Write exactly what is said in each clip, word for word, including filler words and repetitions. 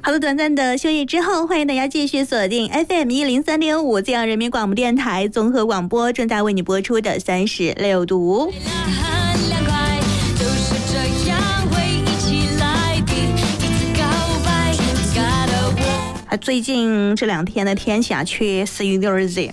好的，短暂的休息之后，欢迎大家继续锁定 F M 一零三点五，这样人民广播电台综合广播正在为你播出的三十六度。啊，最近这两天的天气啊，确实有点热。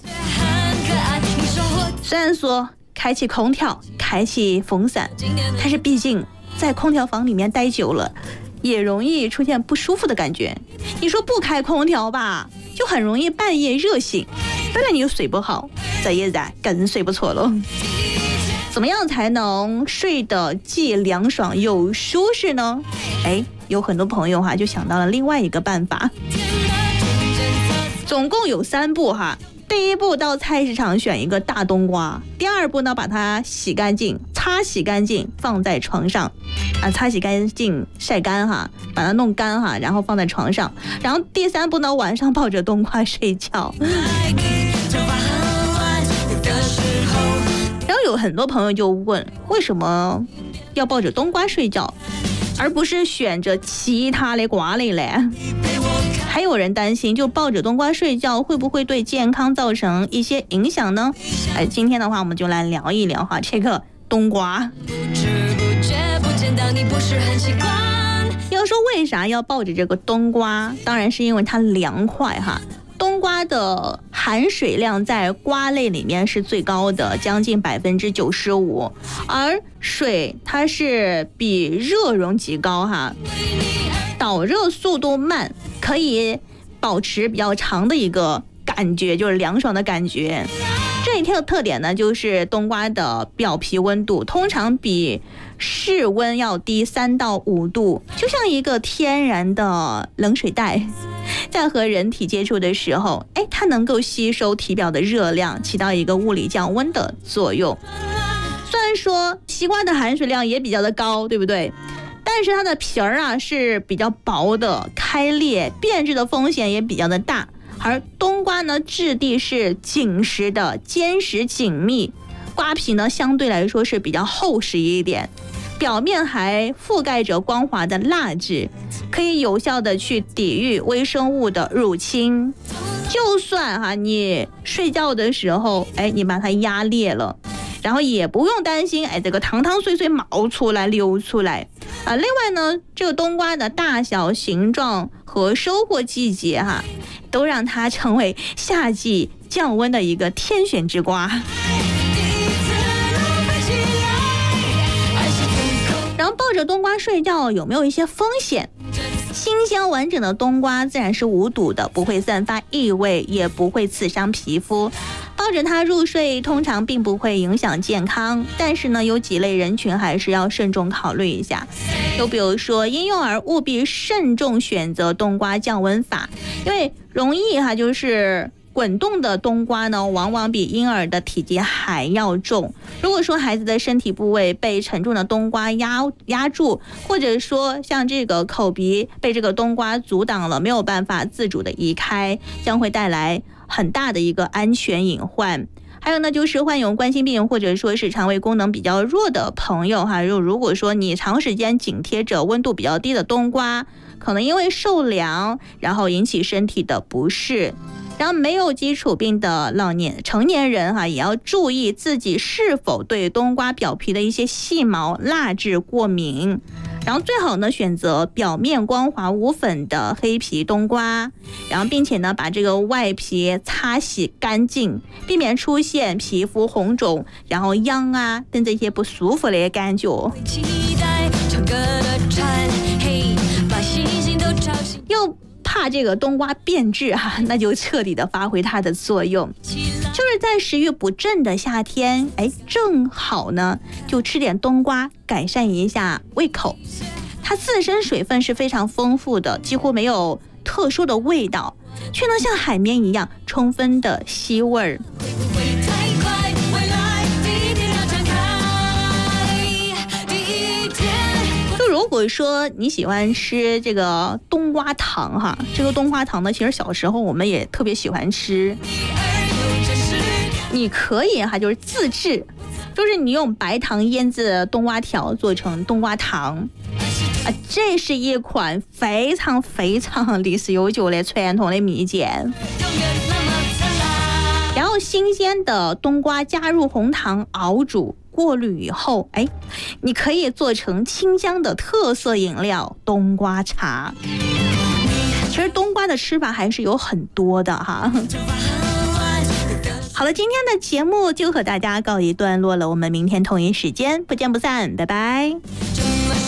虽然说开启空调、开启风扇，但是毕竟在空调房里面待久了，也容易出现不舒服的感觉。你说不开空调吧，就很容易半夜热醒，当然你又睡不好，这一来更睡不着了。怎么样才能睡得既凉爽又舒适呢？哎，有很多朋友哈就想到了另外一个办法。总共有三步哈。第一步，到菜市场选一个大冬瓜。第二步呢，把它洗干净，擦洗干净，放在床上啊，擦洗干净，晒干哈，把它弄干哈，然后放在床上。然后第三步呢，晚上抱着冬瓜睡觉。然后有很多朋友就问，为什么要抱着冬瓜睡觉，而不是选着其他的瓜类嘞？还有人担心，就抱着冬瓜睡觉会不会对健康造成一些影响呢？哎，今天的话我们就来聊一聊哈这个冬瓜。要说为啥要抱着这个冬瓜，当然是因为它凉快哈。冬瓜的含水量在瓜类里面是最高的，将近百分之九十五，而水它是比热容极高哈。导热速度慢，可以保持比较长的一个感觉，就是凉爽的感觉。这一天的特点呢，就是冬瓜的表皮温度通常比室温要低三到五度，就像一个天然的冷水袋。在和人体接触的时候，哎，它能够吸收体表的热量，起到一个物理降温的作用。虽然说西瓜的含水量也比较的高，对不对？但是它的皮儿啊是比较薄的，开裂变质的风险也比较的大。而冬瓜呢，质地是紧实的，坚实紧密，瓜皮呢相对来说是比较厚实一点，表面还覆盖着光滑的蜡质，可以有效的去抵御微生物的入侵。就算哈、啊、你睡觉的时候，哎，你把它压裂了，然后也不用担心，哎，这个汤汤水水冒出来流出来啊。另外呢，这个冬瓜的大小、形状和收获季节哈、啊，都让它成为夏季降温的一个天选之瓜。然后抱着冬瓜睡觉有没有一些风险？新鲜完整的冬瓜自然是无毒的，不会散发异味，也不会刺伤皮肤。抱着它入睡通常并不会影响健康，但是呢，有几类人群还是要慎重考虑一下。就比如说婴幼儿，务必慎重选择冬瓜降温法，因为容易哈就是滚动的冬瓜呢，往往比婴儿的体积还要重。如果说孩子的身体部位被沉重的冬瓜压压住，或者说像这个口鼻被这个冬瓜阻挡了，没有办法自主的移开，将会带来很大的一个安全隐患。还有呢，就是患有冠心病或者说是肠胃功能比较弱的朋友哈，如果说你长时间紧贴着温度比较低的冬瓜，可能因为受凉，然后引起身体的不适。然后没有基础病的老年成年人哈，也要注意自己是否对冬瓜表皮的一些细毛、蜡质过敏。然后最好呢选择表面光滑无粉的黑皮冬瓜，然后并且呢把这个外皮擦洗干净，避免出现皮肤红肿，然后痒啊等这些不舒服的感觉。又怕这个冬瓜变质哈、啊，那就彻底的发挥它的作用。就是在食欲不振的夏天，哎，正好呢就吃点冬瓜，改善一下胃口。它自身水分是非常丰富的，几乎没有特殊的味道，却能像海绵一样充分的吸味儿。如果说你喜欢吃这个冬瓜糖哈，这个冬瓜糖呢，其实小时候我们也特别喜欢吃。你可以哈，就是自制，就是你用白糖腌制冬瓜条做成冬瓜糖， 啊，这是一款非常非常历史悠久的传统的蜜饯。然后新鲜的冬瓜加入红糖熬煮过滤以后，哎，你可以做成清江的特色饮料冬瓜茶。其实冬瓜的吃法还是有很多的哈。好了，今天的节目就和大家告一段落了，我们明天同一时间不见不散，拜拜。